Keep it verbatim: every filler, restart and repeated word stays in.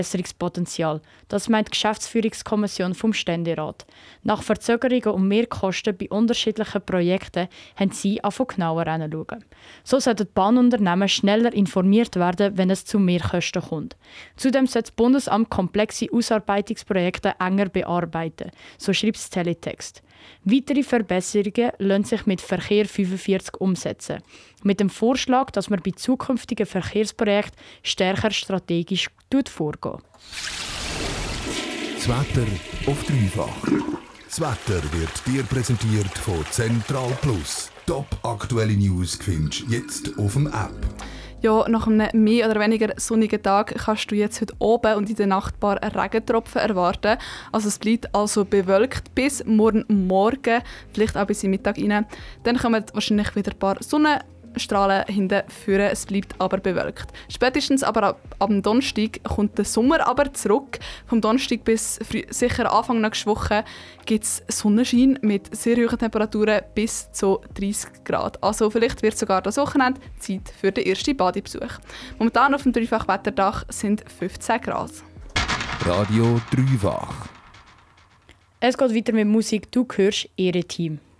Verbesserungspotenzial. Das meint die Geschäftsführungskommission vom Ständerat. Nach Verzögerungen und Mehrkosten bei unterschiedlichen Projekten haben sie angefangen genauer hinzuschauen. So sollten die Bahnunternehmen schneller informiert werden, wenn es zu Mehrkosten kommt. Zudem soll das Bundesamt komplexe Ausarbeitungsprojekte enger bearbeiten, so schreibt das Teletext. Weitere Verbesserungen lassen sich mit Verkehr fünfundvierzig umsetzen. Mit dem Vorschlag, dass man bei zukünftigen Verkehrsprojekten stärker strategisch vorgehen. Das Wetter auf dreifach. Das Wetter wird dir präsentiert von Central Plus. Top aktuelle News findest du jetzt auf dem App. Ja, nach einem mehr oder weniger sonnigen Tag kannst du jetzt heute oben und in der Nacht ein paar Regentropfen erwarten. Also es bleibt also bewölkt bis morgen Morgen, vielleicht auch bis in den Mittag rein. Dann kommen wahrscheinlich wieder ein paar Sonnenstrahlen hinten führen, es bleibt aber bewölkt. Spätestens aber ab, ab dem Donnerstag kommt der Sommer aber zurück. Vom Donnerstag bis früh, sicher Anfang nächste Woche gibt es Sonnenschein mit sehr hohen Temperaturen bis zu dreissig Grad. Also vielleicht wird sogar das Wochenende Zeit für den ersten Badebesuch. Momentan auf dem Dreifach-Wetterdach sind fünfzehn Grad. Radio Dreifach. Es geht weiter mit Musik. Du hörst Ehre Team.